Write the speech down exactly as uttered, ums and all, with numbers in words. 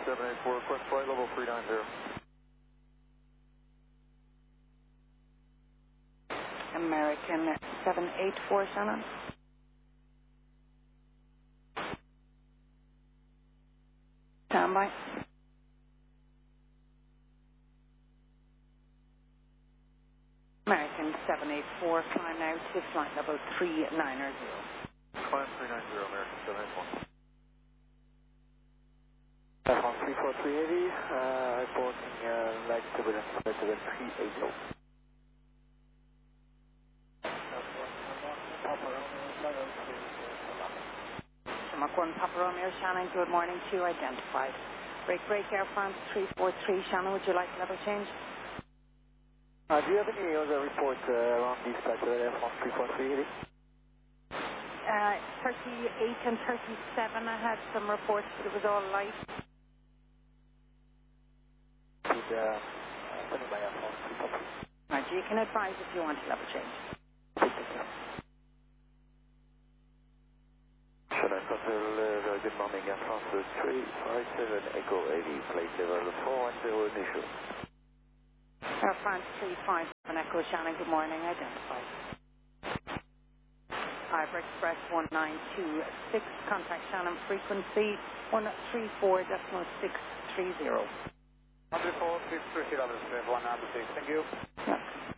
seven eight four, request flight level three nine zero. American seven eight four, Shannon. Standby. American seven eight four, climb now to flight level three nine zero. Climb three nine zero, American seven eight four. Air France three four three eighty, uh, reporting uh, light turbulence, light turbulence three eighty. Mark one, Papa Romeo, Shannon, good morning to you, identified. Break, break, Air France three four three, Shannon, would you like level change? Uh, do you have any other reports uh, around this flight uh, Air France three four three eighty? Uh, thirty-eight and thirty-seven, I had some reports, but it was all light. With, uh, running by Air France three four three. Right, you can advise if you want to level change. Should I control, uh, very good morning, Air France three five seven Echo eighty, flight level four one zero initial. Air France three five seven Echo, Shannon, good morning, identified. Fiber Express one nine two six, contact Shannon, frequency one three four point six three zero. one three four, six three zero, one nine six, thank you. Yeah.